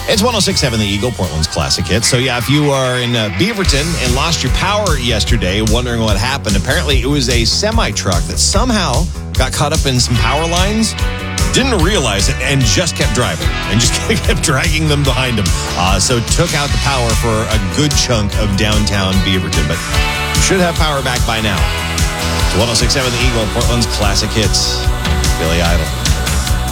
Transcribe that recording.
It's 106.7 The Eagle, Portland's classic hit. So, yeah, if you are in Beaverton and lost your power yesterday, wondering what happened, apparently it was a semi-truck that somehow got caught up in some power lines, didn't realize it, and just kept driving and just kept dragging them behind him. So took out the power for a good chunk of downtown Beaverton, but should have power back by now. 106.7 The Eagle, Portland's classic hits. Billy Idol.